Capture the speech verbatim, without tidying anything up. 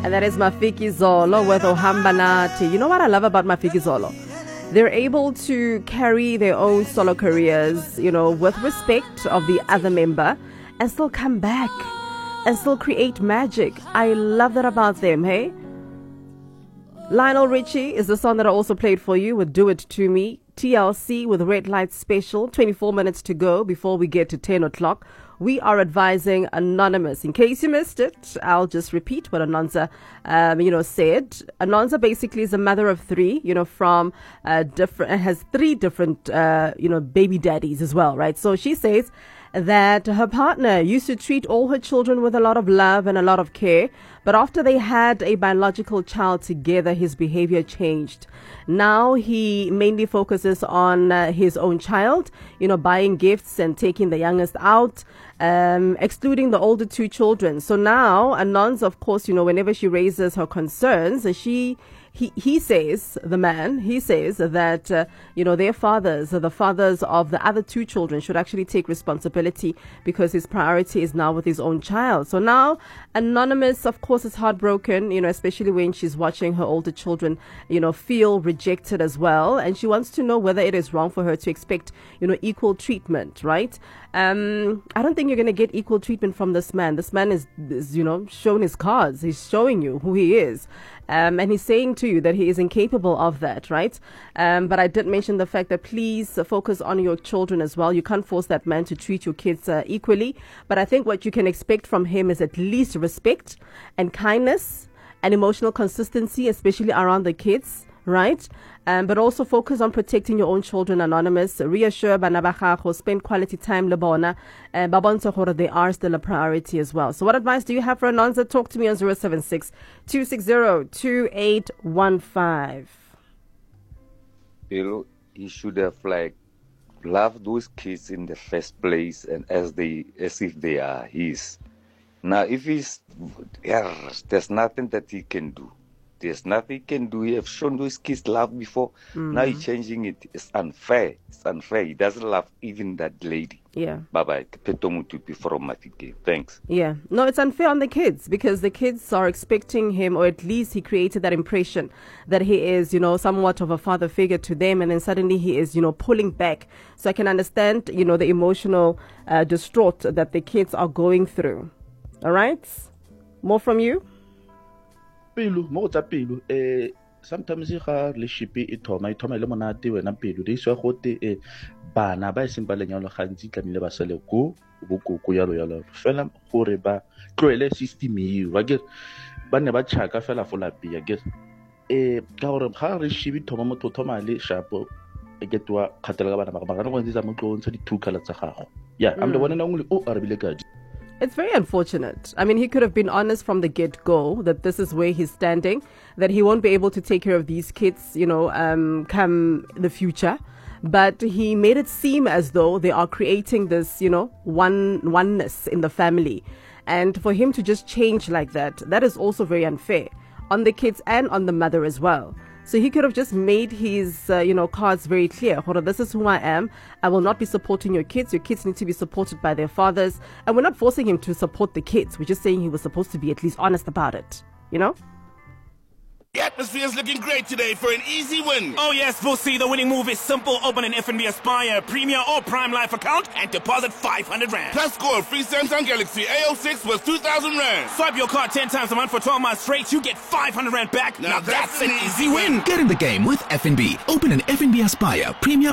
And that is Mafikizolo with Ohambanati. You know what I love about Mafikizolo? They're able to carry their own solo careers, you know, with respect of the other member and still come back and still create magic. I love that about them, hey? Lionel Richie is the song that I also played for you with Do It To Me. T L C with Red Light Special. twenty-four minutes to go before we get to ten o'clock. We are advising Anonymous. In case you missed it, I'll just repeat what Anonza, um, you know, said. Anonza basically is a mother of three, you know, from uh, different, has three different, uh, you know, baby daddies as well, right? So she says that her partner used to treat all her children with a lot of love and a lot of care. But after they had a biological child together, his behavior changed. Now he mainly focuses on uh, his own child, you know, buying gifts and taking the youngest out, um, excluding the older two children. So now Anons, of course, you know, whenever she raises her concerns, she He, he says, the man, he says that, uh, you know, their fathers, the fathers of the other two children should actually take responsibility because his priority is now with his own child. So now Anonymous, of course, is heartbroken, you know, especially when she's watching her older children, you know, feel rejected as well. And she wants to know whether it is wrong for her to expect, you know, equal treatment, right? Um, I don't think you're going to get equal treatment from this man. This man is, is, you know, showing his cards. He's showing you who he is. Um, and he's saying to you that he is incapable of that, right? Um, but I did mention the fact that please focus on your children as well. You can't force that man to treat your kids uh, equally. But I think what you can expect from him is at least respect and kindness and emotional consistency, especially around the kids, right? Um, but also focus on protecting your own children, Anonymous. Reassure bana ba gago, spend quality time le bona, and ba bontshe gore they are still a priority as well. So what advice do you have for Anonza? Talk to me on zero seven six, two six zero, two eight one five. Bill, he should have like loved those kids in the first place and as they as if they are his. Now if he's yeah, there's nothing that he can do. There's nothing he can do. He have shown those kids love before. Mm. Now he's changing it. It's unfair. It's unfair. He doesn't love even that lady. Yeah. Bye-bye. Thanks. Yeah. No, it's unfair on the kids because the kids are expecting him, or at least he created that impression that he is, you know, somewhat of a father figure to them. And then suddenly he is, you know, pulling back. So I can understand, you know, the emotional uh, distraught that the kids are going through. All right. More from you? Pilu, mo tsa pilu eh sometimes ga le shipi e thoma e thoma le monate wena pilu di swa gote e bana ba seng ba lenyalo gantsi tlamile ba sele go bokoko yalo yalo fela gore ba tloele system e wa ke ba ne ba tshaka fela fola pia ke eh ka gore ga re shibi thoma motho thoma le shapo e ke twa khatela ka bana ba ba ga go ntse mo tlo ntse di two colors tsa gago yeah I'm the one and only o arabile ka. It's very unfortunate. I mean, he could have been honest from the get-go that this is where he's standing, that he won't be able to take care of these kids, you know, um, come the future. But he made it seem as though they are creating this, you know, one oneness in the family. And for him to just change like that, that is also very unfair on the kids and on the mother as well. So he could have just made his, uh, you know, cards very clear. Hold on, this is who I am. I will not be supporting your kids. Your kids need to be supported by their fathers. And we're not forcing him to support the kids. We're just saying he was supposed to be at least honest about it. You know? The atmosphere is looking great today for an easy win. Oh yes, we'll see. The winning move is simple. Open an F N B Aspire Premier or Prime Life account and deposit five hundred rand. Plus score a free Samsung Galaxy A oh six worth two thousand rand. Swipe your card ten times a month for twelve months straight. You get five hundred rand back. Now, now that's, that's an an easy win. Get in the game with F N B. Open an F N B Aspire Premier